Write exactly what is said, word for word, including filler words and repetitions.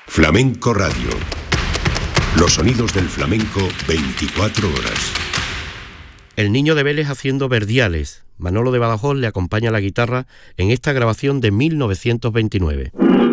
Flamenco Radio. Los sonidos del flamenco veinticuatro horas. El Niño de Vélez haciendo verdiales. Manolo de Badajoz le acompaña a la guitarra en esta grabación de mil novecientos veintinueve.